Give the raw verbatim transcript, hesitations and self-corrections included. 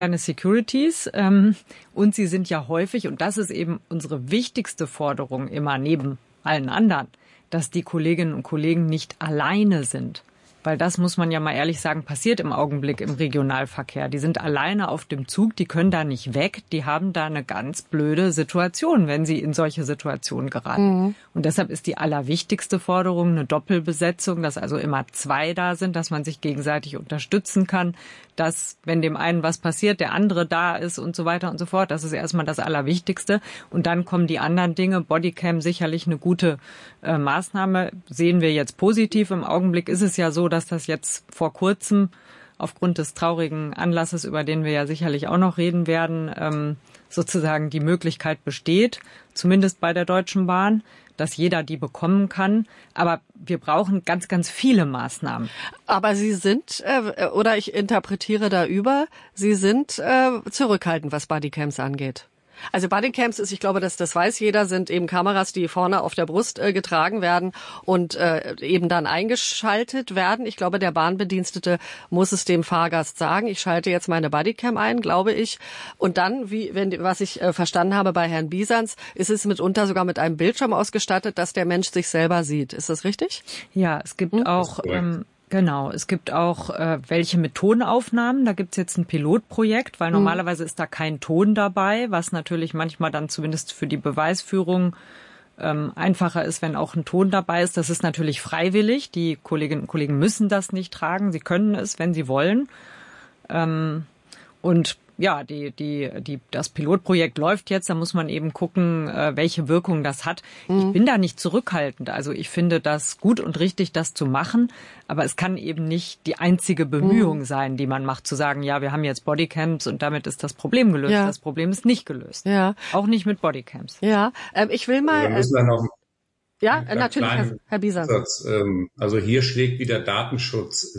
Securities ähm, und sie sind ja häufig, und das ist eben unsere wichtigste Forderung immer neben allen anderen, dass die Kolleginnen und Kollegen nicht alleine sind. Weil das, muss man ja mal ehrlich sagen, passiert im Augenblick im Regionalverkehr. Die sind alleine auf dem Zug, die können da nicht weg, die haben da eine ganz blöde Situation, wenn sie in solche Situationen geraten. Mhm. Und deshalb ist die allerwichtigste Forderung eine Doppelbesetzung, dass also immer zwei da sind, dass man sich gegenseitig unterstützen kann, dass, wenn dem einen was passiert, der andere da ist und so weiter und so fort. Das ist erstmal das Allerwichtigste. Und dann kommen die anderen Dinge. Bodycam sicherlich eine gute äh, Maßnahme. Sehen wir jetzt positiv. Im Augenblick ist es ja so, dass das jetzt vor kurzem aufgrund des traurigen Anlasses, über den wir ja sicherlich auch noch reden werden, ähm, sozusagen die Möglichkeit besteht, zumindest bei der Deutschen Bahn, dass jeder die bekommen kann. Aber wir brauchen ganz, ganz viele Maßnahmen. Aber Sie sind, äh, oder ich interpretiere da über, Sie sind äh, zurückhaltend, was Bodycams angeht. Also Bodycams ist, ich glaube, dass das weiß jeder, sind eben Kameras, die vorne auf der Brust äh, getragen werden und äh, eben dann eingeschaltet werden. Ich glaube, der Bahnbedienstete muss es dem Fahrgast sagen. Ich schalte jetzt meine Bodycam ein, glaube ich. Und dann, wie wenn was ich äh, verstanden habe bei Herrn Bisans, ist es mitunter sogar mit einem Bildschirm ausgestattet, dass der Mensch sich selber sieht. Ist das richtig? Ja, es gibt hm? auch ähm, Genau, es gibt auch äh, welche mit Tonaufnahmen. Da gibt's jetzt ein Pilotprojekt, weil normalerweise ist da kein Ton dabei, was natürlich manchmal dann zumindest für die Beweisführung ähm, einfacher ist, wenn auch ein Ton dabei ist. Das ist natürlich freiwillig. Die Kolleginnen und Kollegen müssen das nicht tragen. Sie können es, wenn sie wollen. Ähm, und ja, die, die, die, das Pilotprojekt läuft jetzt. Da muss man eben gucken, äh, welche Wirkung das hat. Mhm. Ich bin da nicht zurückhaltend. Also ich finde das gut und richtig, das zu machen. Aber es kann eben nicht die einzige Bemühung mhm. sein, die man macht, zu sagen, ja, wir haben jetzt Bodycams und damit ist das Problem gelöst. Ja. Das Problem ist nicht gelöst. Ja. Auch nicht mit Bodycams. Ja, ähm, ich will mal... Wir müssen dann noch ja, natürlich, Herr, Herr Bisans. Also hier schlägt wieder Datenschutz